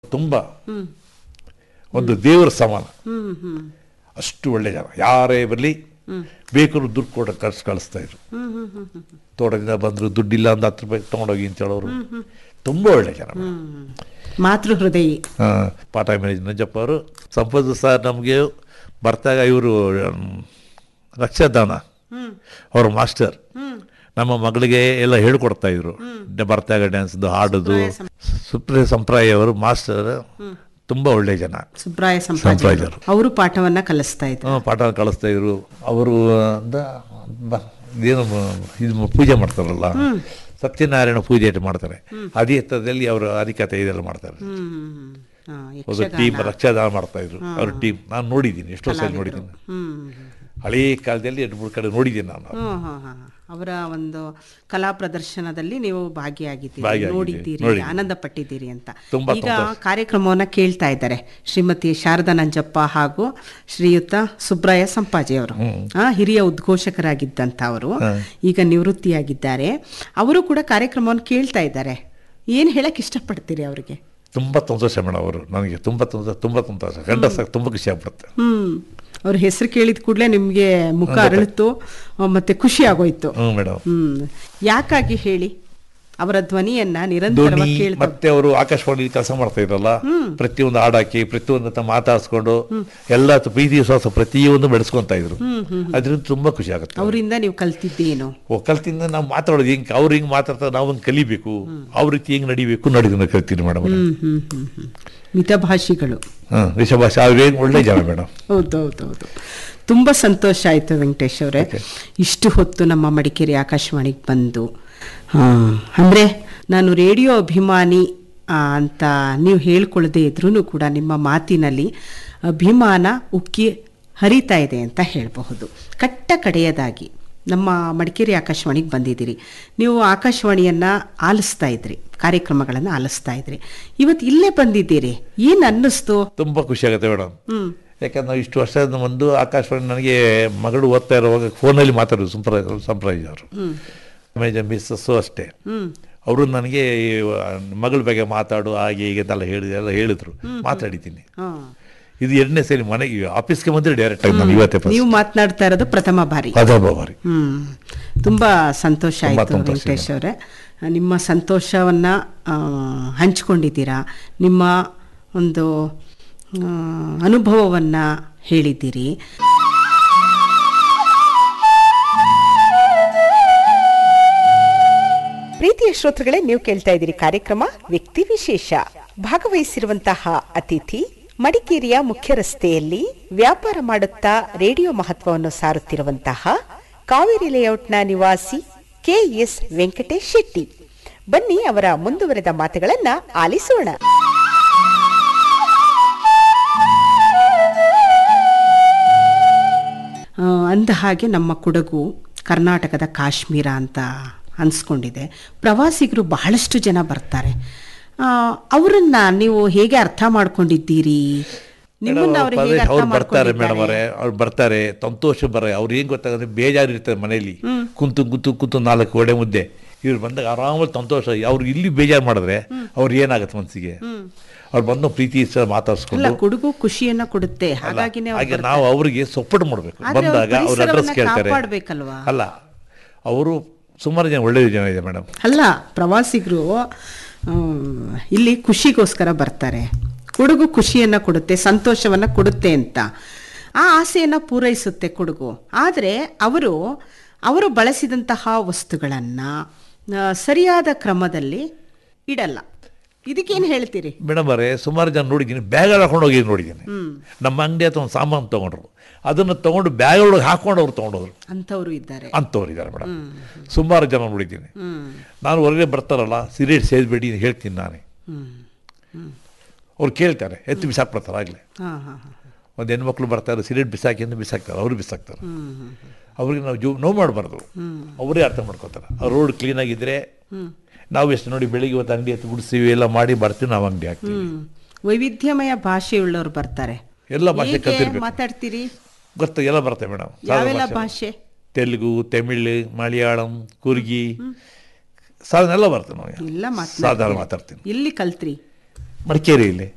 ತುಂಬ ಒಂದು ದೇವರ ಸಮಾನ. ಅಷ್ಟು ಒಳ್ಳೆ ಜನ, ಯಾರೇ ಬರಲಿ ಬೇಕಾದ್ರೂ ದುಡ್ಡು ಕೊಟ್ಟು ಕಳಿಸ್ತಾ ಇದ್ರು. ತೋಟದಿಂದ ಬಂದರು ದುಡ್ಡಿಲ್ಲ ಒಂದು 10 ರೂಪಾಯಿ ತೊಗೊಂಡೋಗಿ ಅಂತ ಹೇಳೋರು. ತುಂಬ ಒಳ್ಳೆ ಜನ. ಮಾತೃ ಹೃದಯಿ. ಪಾಠ ಮೇನೇಜ್ ನಂಜಪ್ಪ ಅವರು ಸಂಪದ ಸರ್ ನಮಗೆ ಬರ್ತಾಗ ಇವರು ರಕ್ಷಾದಾನ ಅವ್ರ ಮಾಸ್ಟರ್ ನಮ್ಮ ಮಗಳಿಗೆ ಎಲ್ಲ ಹೇಳ್ಕೊಡ್ತಾ ಇದ್ರು. ಬರ್ತಾಗ ಡ್ಯಾನ್ಸ್ದು ಹಾಡೋದು. ಸುಪ್ರಿಯ ಸಂಪ್ರಾಯ ಅವರು ಮಾಸ್ಟರ್, ತುಂಬ ಒಳ್ಳೆ ಜನ. ಸುಬ್ರಾಯ ಸಂಪ್ರಾಯರು ಅವರು ಪಾಠವನ್ನ ಕಲಿಸ್ತಾ ಇದ್ರು. ಪಾಠ ಕಲಿಸ್ತಾ ಇದ್ರು. ಅವರು ಏನು ಇದು ಪೂಜೆ ಮಾಡ್ತಾರಲ್ಲ, ಸತ್ಯನಾರಾಯಣ ಪೂಜೆ ಮಾಡ್ತಾರೆ. ಅದೇ ಥರದಲ್ಲಿ ಅವರು ಹರಿಕಥೆ ಇದೆಲ್ಲ ಮಾಡ್ತಾರೆ. ಒಂದು ಟೀಮ್ ರಕ್ಷಾದಾನ ಮಾಡ್ತಾ ಇದ್ರು. ಅವ್ರ ಟೀಮ್ ನಾನು ನೋಡಿದ್ದೀನಿ, ಎಷ್ಟೋ ಸಲ ನೋಡಿದ್ದೀನಿ. ಹಳೇ ಕಾಲದಲ್ಲಿ 2-3 ಕಡೆ ನೋಡಿದ್ದೀನಿ ನಾನು. ಅವರ ಒಂದು ಕಲಾ ಪ್ರದರ್ಶನದಲ್ಲಿ ನೀವು ಭಾಗಿಯಾಗಿದ್ದೀರಿ, ನೋಡಿದ್ದೀರಿ, ಆನಂದ ಪಟ್ಟಿದ್ದೀರಿ ಅಂತ. ಈಗ ಕಾರ್ಯಕ್ರಮವನ್ನು ಕೇಳ್ತಾ ಇದ್ದಾರೆ ಶ್ರೀಮತಿ ಶಾರದಾ ನಂಜಪ್ಪ ಹಾಗೂ ಶ್ರೀಯುತ ಸುಬ್ರಾಯ ಸಂಪಾಜಿ ಅವರು. ಹಿರಿಯ ಉದ್ಘೋಷಕರಾಗಿದ್ದಂಥ ಅವರು ಈಗ ನಿವೃತ್ತಿಯಾಗಿದ್ದಾರೆ. ಅವರು ಕೂಡ ಕಾರ್ಯಕ್ರಮವನ್ನು ಕೇಳ್ತಾ ಇದ್ದಾರೆ. ಏನು ಹೇಳಕ್ ಇಷ್ಟಪಡ್ತೀರಿ ಅವರಿಗೆ? ತುಂಬ ಸಂತೋಷ ಮೇಡಮ್. ಅವರು ನನಗೆ ತುಂಬ ಸಂತೋಷ. ಗಂಡ ತುಂಬ ಖುಷಿ ಆಗ್ಬಿಡುತ್ತೆ. ಅವ್ರ ಹೆಸರು ಕೇಳಿದ ಕೂಡಲೇ ನಿಮ್ಗೆ ಮುಖ ಅರಳಿತು, ಮತ್ತೆ ಖುಷಿ ಆಗೋಯ್ತು. ಯಾಕಾಗಿ ಹೇಳಿ? ಅವರ ಧ್ವನಿಯನ್ನ ನಿರಂತರವಾಗಿ ಕೇಳ್ತಾ, ಮತ್ತೆ ಅವರು ಆಕಾಶವಾಣಿ ಕೆಲಸ ಮಾಡ್ತಾ ಇದ್ರಲ್ಲ, ಪ್ರತಿಯೊಂದು ಹಾಡಾಕಿ ಪ್ರತಿಯೊಂದು ಮಾತಾಡ್ಸ್ಕೊಂಡು ಎಲ್ಲ ಪ್ರೀತಿ ವಿಶ್ವಾಸ ಪ್ರತಿಯೊಂದು ಬೆಳೆಸ್ಕೊಂತ ಇದ್ರು. ಅದರಿಂದ ತುಂಬಾ ಖುಷಿ ಆಗುತ್ತೆ. ಅವರಿಂದ ನೀವು ಕಲ್ತಿದ್ದೇನು? ಕಲ್ತಿಂದ ನಾವು ಮಾತಾಡೋದು ಹಿಂಗೆ, ಅವ್ರು ಹಿಂಗೆ ಮಾತಾಡ್ತಾರೆ, ನಾವು ಹಂಗೆ ಕಲಿಬೇಕು. ಅವ್ರ ರೀತಿ ಹೆಂಗೆ ನಡಿಬೇಕು ನಡೀದನ್ನ ಕಲ್ತೀನಿ ಮೇಡಮ್. ಮಿತಭಾಷಿಗಳು, ರಿಷಭಾಷೆ ಅವ್ರೇನು ಒಳ್ಳೆ ಜನ ಮೇಡಮ್. ಹೌದೌದೌದು. ತುಂಬ ಸಂತೋಷ ಆಯಿತು ವೆಂಕಟೇಶ್ ಅವರೇ, ಇಷ್ಟು ಹೊತ್ತು ನಮ್ಮ ಮಡಿಕೇರಿ ಆಕಾಶವಾಣಿಗೆ ಬಂದು. ಅಂದರೆ ನಾನು ರೇಡಿಯೋ ಅಭಿಮಾನಿ ಅಂತ ನೀವು ಹೇಳ್ಕೊಳ್ಳದೆ ಇದ್ರೂ ಕೂಡ ನಿಮ್ಮ ಮಾತಿನಲ್ಲಿ ಅಭಿಮಾನ ಉಕ್ಕಿ ಹರಿತಾ ಇದೆ ಅಂತ ಹೇಳಬಹುದು. ಕಟ್ಟ ಕಡೆಯದಾಗಿ ನಮ್ಮ ಮಡಿಕೇರಿ ಆಕಾಶವಾಣಿಗೆ ಬಂದಿದ್ದೀರಿ. ನೀವು ಆಕಾಶವಾಣಿಯನ್ನು ಆಲಿಸ್ತಾ ಇದ್ರಿ, ಕಾರ್ಯಕ್ರಮಗಳನ್ನು ಆಲಿಸ್ತಾ ಇದ್ರಿ. ಇವತ್ತು ಇಲ್ಲೇ ಬಂದಿದ್ದೀರಿ, ಏನು ಅನ್ನಿಸ್ತು? ತುಂಬ ಖುಷಿ ಆಗುತ್ತೆ ಮೇಡಮ್. ಯಾಕಂದ್ರೆ ನಾವು ಇಷ್ಟು ವರ್ಷ ಒಂದು ಆಕಾಶವಾಣಿ, ನನಗೆ ಮಗಳು ಓದ್ತಾ ಇರುವಾಗ ಫೋನಲ್ಲಿ ಮಾತಾಡೋದು ಸಂಪ್ರಾಯ ಅವರು, ಮಿಸ್ಸಸ್ಸು ಅಷ್ಟೇ. ಅವರು ನನಗೆ ಮಗಳ ಬಗ್ಗೆ ಮಾತಾಡು ಹಾಗೆ ಹೀಗೆ ಅಂತೆಲ್ಲ ಹೇಳಿದ್ರು. ಮಾತಾಡಿದ್ದೀನಿ. ಇದು 2ನೇ ಸರಿ ಮನೆಗೆ ಆಫೀಸ್ಗೆ ಬಂದರೆ ಡೈರೆಕ್ಟ್ ಆಗಿ ನಾನು ಇವತ್ತೇ ನೀವು ಮಾತನಾಡ್ತಾ ಇರೋದು ಪ್ರಥಮ ಬಾರಿ. ತುಂಬ ಸಂತೋಷ ಆಯಿತು ವೆಂಕಟೇಶ್ ಅವರೇ. ನಿಮ್ಮ ಸಂತೋಷವನ್ನು ಹಂಚ್ಕೊಂಡಿದ್ದೀರಾ, ನಿಮ್ಮ ಒಂದು ಅನುಭವವನ್ನು ಹೇಳಿದ್ದೀರಿ. ಪ್ರೀತಿಯ ಶ್ರೋತೃಗಳೇ, ನೀವು ಕೇಳ್ತಾ ಇದ್ದೀರಿ ಕಾರ್ಯಕ್ರಮ ವ್ಯಕ್ತಿ ವಿಶೇಷ. ಭಾಗವಹಿಸಿರುವಂತಹ ಅತಿಥಿ ಮಡಿಕೇರಿಯ ಮುಖ್ಯ ರಸ್ತೆಯಲ್ಲಿ ವ್ಯಾಪಾರ ಮಾಡುತ್ತಾ ರೇಡಿಯೋ ಮಹತ್ವವನ್ನು ಸಾರುತ್ತಿರುವಂತಹ ಕಾವೇರಿ ಲೇಔಟ್ನ ನಿವಾಸಿ KS ವೆಂಕಟೇಶ್ ಶೆಟ್ಟಿ. ಬನ್ನಿ ಅವರ ಮುಂದುವರೆದ ಮಾತುಗಳನ್ನ ಆಲಿಸೋಣ. ಅಂದ ಹಾಗೆ ನಮ್ಮ ಕೊಡಗು ಕರ್ನಾಟಕದ ಕಾಶ್ಮೀರ ಅಂತ ಅನ್ಸ್ಕೊಂಡಿದೆ. ಪ್ರವಾಸಿಗರು ಬಹಳಷ್ಟು ಜನ ಬರ್ತಾರೆ. ಅವರನ್ನ ನೀವು ಹೇಗೆ ಅರ್ಥ ಮಾಡ್ಕೊಂಡಿದ್ದೀರಿ? ಅವ್ರು ಬರ್ತಾರೆ ಮೇಡಮ್ ಅವರೇ, ಅವ್ರು ಬರ್ತಾರೆ, ಸಂತೋಷ ಅವ್ರು ಏನ್ ಗೊತ್ತಾಗುತ್ತೆ, ಬೇಜಾರು ಇರ್ತಾರೆ ಮನೆಯಲ್ಲಿ ಕುಂತು 4 ಗೋಡೆ ಮುದ್ದೆ. ಇವ್ರು ಬಂದಾಗ ಆರಾಮಲ್ಲಿ ಸಂತೋಷ. ಅವ್ರು ಇಲ್ಲಿ ಬೇಜಾರು ಮಾಡಿದ್ರೆ ಅವ್ರು ಏನಾಗುತ್ತೆ ಮನಸ್ಸಿಗೆ? ಅವ್ರು ಬಂದು ಪ್ರೀತಿ ಮಾತಾಡ್ಸ್ಕೊಂಡು ಕೊಡಗು ಖುಷಿಯನ್ನ ಕೊಡುತ್ತೆ. ಹಾಗೆ ನಾವು ಅವ್ರಿಗೆ ಸಪೋರ್ಟ್ ಮಾಡ್ಬೇಕು. ಬಂದಾಗ ಅವ್ರ ಅಡ್ರೆಸ್ ಕೇಳ್ತಾರೆ. ಅಲ್ಲ, ಅವರು ಸುಮಾರು ಜನ ಒಳ್ಳೆಯ ಜನ ಇದೆ ಮೇಡಮ್. ಅಲ್ಲ, ಪ್ರವಾಸಿಗರು ಇಲ್ಲಿ ಖುಷಿಗೋಸ್ಕರ ಬರ್ತಾರೆ. ಕೊಡಗು ಖುಷಿಯನ್ನು ಕೊಡುತ್ತೆ, ಸಂತೋಷವನ್ನು ಕೊಡುತ್ತೆ ಅಂತ ಆ ಆಸೆಯನ್ನು ಪೂರೈಸುತ್ತೆ ಕೊಡಗು. ಆದರೆ ಅವರು ಬಳಸಿದಂತಹ ವಸ್ತುಗಳನ್ನು ಸರಿಯಾದ ಕ್ರಮದಲ್ಲಿ ಇಡಲ್ಲ. ಇದಕ್ಕೇನು ಹೇಳ್ತೀರಿ ಮೇಡಮ್ ಅವರೇ? ಸುಮಾರು ಜನ ನೋಡಿದ್ದೀನಿ, ಬ್ಯಾಗ್ ಹಾಕೊಂಡು ಹೋಗಿ ನೋಡಿದ್ದೀನಿ. ನಮ್ಮ ಅಂಗಡಿ ಅಥವಾ ಒಂದು ಸಾಮಾನು ತೊಗೊಂಡ್ರು, ಅದನ್ನು ತೊಗೊಂಡು ಬ್ಯಾಗ್ ಒಳಗೆ ಹಾಕೊಂಡು ಅವ್ರು ತೊಗೊಂಡೋದ್ರು. ಅಂಥವ್ರು ಇದ್ದಾರೆ ಮೇಡಮ್. ಸುಮಾರು ಜನ ನೋಡಿದ್ದೀನಿ. ನಾನು ಹೊರಗಡೆ ಬರ್ತಾರಲ್ಲ, ಸಿಗರೇಟ್ ಸೇದ್ಬೇಡಿ ಹೇಳ್ತೀನಿ ನಾನೇ. ಅವ್ರು ಕೇಳ್ತಾರೆ, ಎತ್ತು ಬಿಸಾಕ್ಬಿಡ್ತಾರೆ. ಆಗಲೇ ಒಂದು ಹೆಣ್ಮಕ್ಳು ಬರ್ತಾರೆ, ಸಿಗರೇಟ್ ಬಿಸಾಕಿ ಅಂತ ಬಿಸಾಕ್ತಾರೆ, ಅವರು ಬಿಸಾಕ್ತಾರೆ. ಅವ್ರಿಗೆ ನಾವು ನೋವು ಮಾಡಬಾರ್ದು, ಅವರೇ ಅರ್ಥ ಮಾಡ್ಕೋತಾರೆ. ಆ ರೋಡ್ ಕ್ಲೀನಾಗಿದ್ದರೆ ನಾವು ಎಷ್ಟು ನೋಡಿ ಬೆಳಿಗ್ಗೆ ಇವತ್ತು ಅಂಗಡಿ ಹತ್ತು ಗುಡಿಸ್ತೀವಿ, ಎಲ್ಲ ಮಾಡಿ ಬರ್ತೀವಿ, ನಾವು ಅಂಗಡಿ ಹಾಕ್ತೀವಿ. ವೈವಿಧ್ಯಮಯ ಭಾಷೆಯುಳ್ಳವರು ಬರ್ತಾರೆ. ಎಲ್ಲ ಭಾಷೆ ಕಲ್ತಿರ್ಬೇಕು. ಮಾತಾಡ್ತೀರಿ? ಗೊತ್ತ, ಎಲ್ಲ ಬರ್ತದೆ ಮೇಡಮ್. ಯಾವೆಲ್ಲ ಭಾಷೆ? ತೆಲುಗು, ತಮಿಳು, ಮಲಯಾಳಂ, ಕುರ್ಗಿ, ಸಾಧಾರಣ ಎಲ್ಲ ಬರ್ತದೆ. ನಾವು ಸಾಧಾರಣ ಮಾತಾಡ್ತೀನಿ. ಎಲ್ಲಿ ಕಲ್ತ್ರಿ? ಮಡಿಕೇರಿಯಲ್ಲಿ.